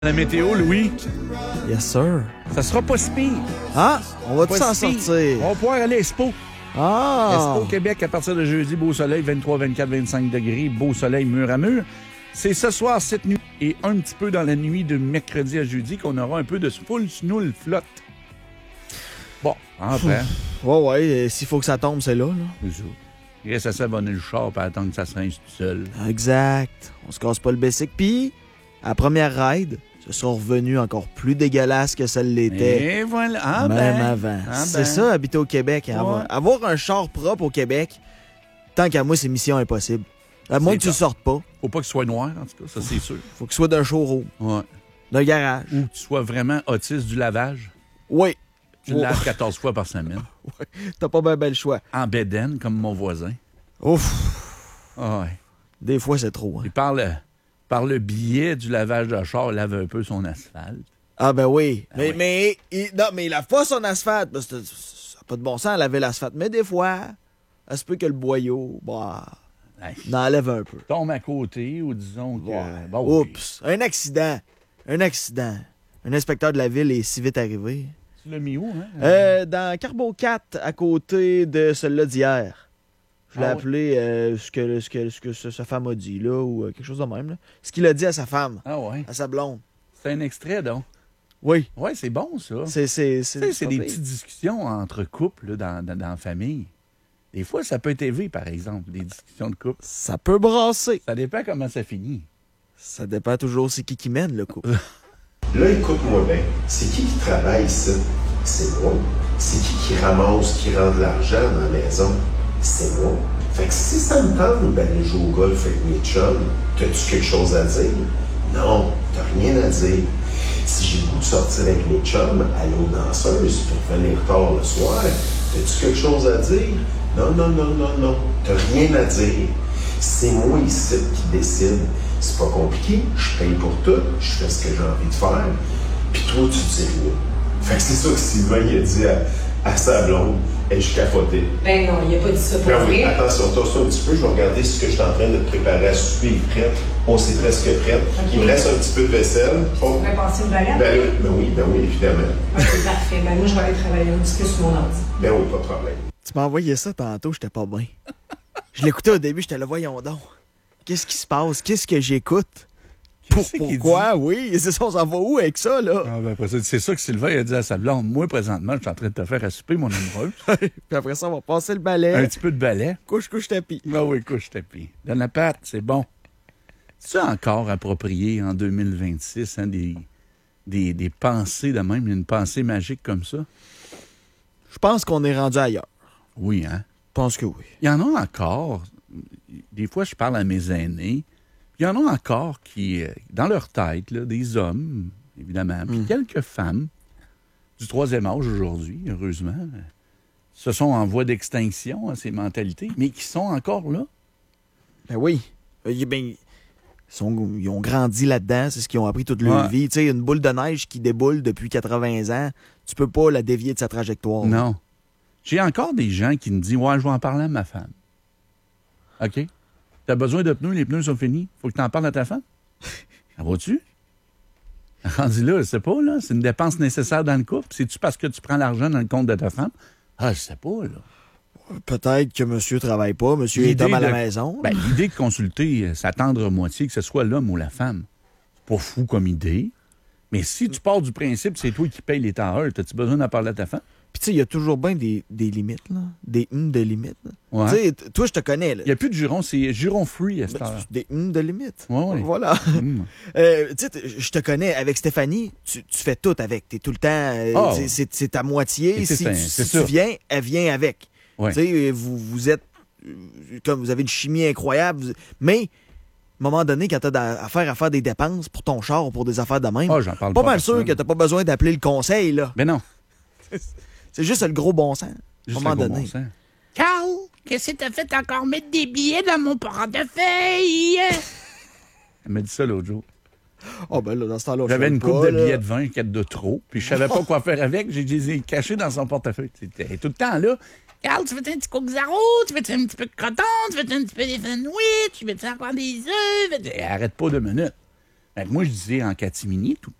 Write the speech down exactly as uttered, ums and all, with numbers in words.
La météo, Louis, Yes, sir. ça sera pas si pire. Ah, on va tous Pas s'en si pire. sortir. On va pouvoir aller à Expo. Ah! Expo Québec à partir de jeudi, beau soleil, vingt-trois, vingt-quatre, vingt-cinq degrés, beau soleil mur à mur. C'est ce soir, cette nuit, et un petit peu dans la nuit de mercredi à jeudi qu'on aura un peu de full snoule flotte. Bon, après, Ouais, ouais, euh, s'il faut que ça tombe, c'est là, là. c'est ça. Il reste à s'abonner le char et attendre que ça se rince tout seul. Exact. On se casse pas le basic. Puis, à la première ride, ce sera revenu encore plus dégueulasse que ça l'était. Et voilà. Ah Même ben. avant. Ah C'est ben. ça, habiter au Québec. hein. Ouais. Avoir, avoir un char propre au Québec, tant qu'à moi, c'est mission impossible. À moins C'est que tu le top. sortes pas, Faut pas qu'il soit noir, en tout cas, ça c'est sûr. faut qu'il soit d'un showroom, Ouais. d'un garage. Ou que tu sois vraiment autiste du lavage. Oui. Tu Oh. le laves quatorze fois par semaine. T'as pas bien ben le choix. En bédaine, comme mon voisin. Ouf. Ah ouais. Des fois, c'est trop. hein. Et par le, par le biais du lavage de char, il lave un peu son asphalte. Ah ben oui. Ah mais, oui. mais, il, non, mais il lave pas son asphalte. Parce que ça n'a pas de bon sens à laver l'asphalte. Mais des fois, ça se peut que le boyau, bah, Hey, il enlève un peu. tombe à côté ou disons que... Ouais. bon, oui. Oups. Un accident. Un accident. Un inspecteur de la ville est si vite arrivé. Tu l'as mis où, hein? Euh, dans Carbo quatre, à côté de celui-là d'hier. Je l'ai Ah ouais? appelé euh, ce, que, ce, que, ce que sa sa femme a dit, là, ou euh, quelque chose de même. Là. Ce qu'il a dit à sa femme, Ah ouais. à sa blonde. C'est un extrait, donc. Oui. Ouais, c'est bon, ça. C'est, c'est, Tu c'est, sais, c'est pas des pire. petites discussions entre couples là, dans, dans, dans la famille. Des fois, ça peut être élevé, par exemple, des discussions de couple. Ça peut brasser. Ça dépend comment ça finit. Ça dépend toujours c'est qui qui mène le couple. Là, écoute-moi bien. C'est qui qui travaille ici? C'est moi. C'est qui qui ramasse, qui rend de l'argent dans la maison? C'est moi. Fait que si ça me tente d'aller jouer au golf avec mes chums, t'as-tu quelque chose à dire? Non, t'as rien à dire. Si j'ai le goût de sortir avec mes chums, aller aux danseuses pour venir tard le soir, t'as-tu quelque chose à dire? Non, non, non, non, non. T'as rien à dire. C'est moi ici qui décide. C'est pas compliqué. Je paye pour tout. Je fais ce que j'ai envie de faire. Puis toi, tu dis rien. Fait que c'est ça que Sylvain il a dit à, à sa blonde. Et je capotais. Ben non, il a pas dit ça pour Ben oui, vrai. attention, toi, ça un petit peu. Je vais regarder ce que je suis en train de préparer à souper. Il est prêt. On s'est presque prêt. Il me reste un petit peu de vaisselle. Tu Oh. pourrais passer une balade? Ben, oui, ben oui, ben oui, évidemment. Ok, parfait. Ben moi, je vais aller travailler un petit peu sur mon ordi. Ben oui, pas de problème. Tu m'as envoyé ça tantôt, j'étais pas bien. Je l'écoutais au début, j'étais là, voyons donc. Qu'est-ce qui se passe? Qu'est-ce que j'écoute? Pour, Qu'est-ce qu'il pourquoi? Oui, c'est ça, on s'en va où avec ça, là? Ah, ben, après ça, c'est ça que Sylvain a dit à sa blonde. Moi, présentement, je suis en train de te faire à souper, mon amoureux. Puis après ça, on va passer le balai. Un petit peu de balai. Couche, couche, tapis. Ah oui, couche tapis. Donne la patte, c'est bon. C'est encore approprié en deux mille vingt-six, hein, des, des, des pensées de même, une pensée magique comme ça? Je pense qu'on est rendu ailleurs. Oui, hein? Je pense que oui. Il y en a encore. Des fois, je parle à mes aînés. Il y en a encore qui, euh, dans leur tête, là, des hommes, évidemment, puis quelques femmes du troisième âge aujourd'hui, heureusement, euh, se sont en voie d'extinction, hein, ces mentalités, mais qui sont encore là. Ben oui. Euh, ben, ils, sont- ils ont grandi là-dedans, c'est ce qu'ils ont appris toute leur Ouais. vie. Tu sais, une boule de neige qui déboule depuis quatre-vingts ans, tu peux pas la dévier de sa trajectoire. Non. J'ai encore des gens qui me disent « Ouais, je vais en parler à ma femme. » OK? T'as besoin de pneus, les pneus sont finis. Faut que t'en parles à ta femme. Ça va-tu? Rendu là, je sais pas, là. C'est une dépense nécessaire dans le couple. C'est-tu parce que tu prends l'argent dans le compte de ta femme? Ah, je sais pas, là. Peut-être que monsieur travaille pas, monsieur est L'idée homme à la de- maison. Ben, l'idée de consulter euh, sa tendre moitié, que ce soit l'homme ou la femme, c'est pas fou comme idée. Mais si tu pars du principe que c'est toi qui payes les temps heures, as-tu besoin d'en parler à ta femme? Puis tu sais, il y a toujours bien des, des limites, là. Des hum de limites. là. Ouais. Tu sais, t- toi, je te connais, là. Il n'y a plus de juron, c'est juron free à cette Ben, heure. Des hum de limites. Ouais, ouais. Voilà. Hum. Euh, tu sais, t- je te connais. Avec Stéphanie, tu, tu fais tout avec. T'es tout le temps... euh, Ah. c'est- c'est c'est ta moitié. Et c'est Si, ça, tu- c'est si ça. tu viens, elle vient avec. Ouais. Tu sais, vous, vous êtes... euh, Comme vous avez une chimie incroyable. vous- Mais... À un moment donné, quand t'as d'a- affaire à faire des dépenses pour ton char ou pour des affaires de même, Ah, j'en parle pas pas mal à sûr personne. que t'as pas besoin d'appeler le conseil, là. Ben non. C'est juste le gros bon sens. À un Juste moment le gros donné. bon sens. Carl, qu'est-ce que t'as fait encore mettre des billets dans mon portefeuille? Elle m'a dit ça l'autre jour. Oh, ben là, dans ce temps-là, je J'avais fais une pas, coupe de là. billets de vin, quatre de trop, puis je savais pas quoi faire avec. J'ai les ai cachés dans son portefeuille. C'était tout le temps là. Carl, tu fais un petit coke zéro, tu fais un petit peu de croton, tu fais un petit peu des sandwichs, tu fais encore des œufs. fais- Elle arrête pas deux minutes. Fait que moi, je disais en catimini, tout,